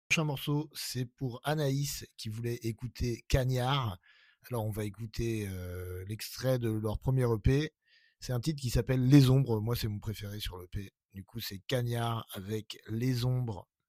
Prochain morceau, c'est pour Anaïs qui voulait écouter Cagnard. Alors on va écouter l'extrait de leur premier EP. C'est un titre qui s'appelle Les Ombres. Moi c'est mon préféré sur l'EP. Du coup c'est Cagnard avec Les Ombres